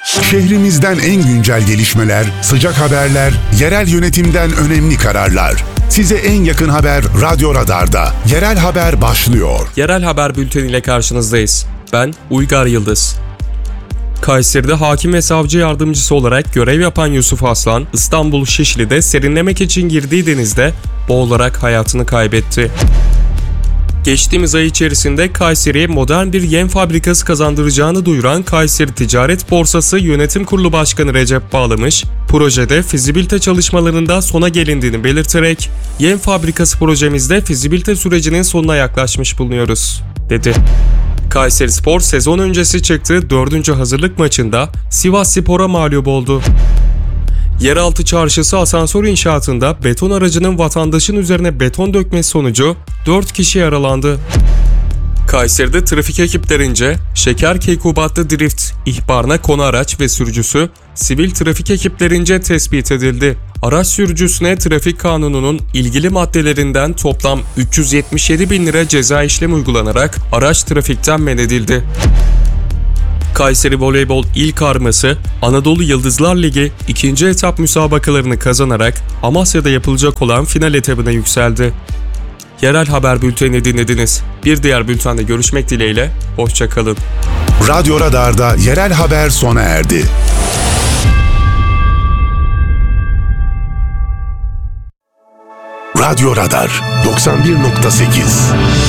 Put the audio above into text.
Şehrimizden en güncel gelişmeler, sıcak haberler, yerel yönetimden önemli kararlar. Size en yakın haber Radyo Radar'da. Yerel haber başlıyor. Yerel haber bülteniyle karşınızdayız. Ben Uygar Yıldız. Kayseri'de hakim ve savcı yardımcısı olarak görev yapan Yusuf Aslan, İstanbul Şişli'de serinlemek için girdiği denizde boğularak hayatını kaybetti. Geçtiğimiz ay içerisinde Kayseri'ye modern bir yem fabrikası kazandıracağını duyuran Kayseri Ticaret Borsası Yönetim Kurulu Başkanı Recep Bağlamış, projede fizibilite çalışmalarında sona gelindiğini belirterek, yem fabrikası projemizde fizibilite sürecinin sonuna yaklaşmış bulunuyoruz, dedi. Kayserispor sezon öncesi çıktığı 4. hazırlık maçında Sivasspor'a mağlup oldu. Yeraltı çarşısı asansör inşaatında beton aracının vatandaşın üzerine beton dökmesi sonucu 4 kişi yaralandı. Kayseri'de trafik ekiplerince şeker keykubatlı drift ihbarına konu araç ve sürücüsü sivil trafik ekiplerince tespit edildi. Araç sürücüsüne trafik kanununun ilgili maddelerinden toplam 377 bin lira ceza işlemi uygulanarak araç trafikten men edildi. Kayseri Voleybol İl Karması, Anadolu Yıldızlar Ligi 2. etap müsabakalarını kazanarak Amasya'da yapılacak olan final etabına yükseldi. Yerel haber bültenini dinlediniz. Bir diğer bültende görüşmek dileğiyle, hoşça kalın. Radyo Radar'da yerel haber sona erdi. Radyo Radar 91.8